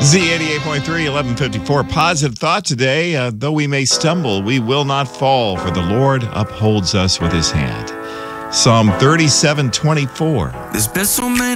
Z88.3, 1154. Positive thought today. Though we may stumble, we will not fall, for the Lord upholds us with his hand. Psalm 37:24. There's been so many